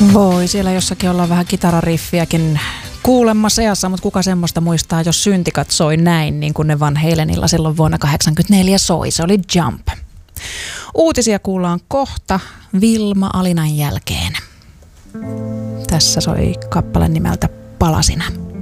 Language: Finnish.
Voi, siellä jossakin ollaan vähän kitarariffiäkin kuulemma seassa, mutta kuka semmoista muistaa, jos syntikat soi näin, niin kuin ne Van Halenilla silloin vuonna 1984 soi. Se oli Jump. Uutisia kuullaan kohta Vilma Alinan jälkeen. Tässä soi kappale nimeltä Palasina.